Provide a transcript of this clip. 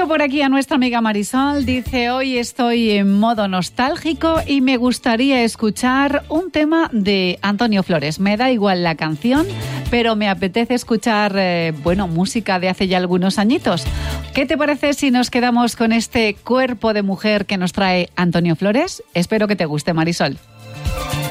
Comento por aquí a nuestra amiga Marisol, dice: hoy estoy en modo nostálgico y me gustaría escuchar un tema de Antonio Flores. Me da igual la canción, pero me apetece escuchar, música de hace ya algunos añitos. ¿Qué te parece si nos quedamos con este cuerpo de mujer que nos trae Antonio Flores? Espero que te guste, Marisol.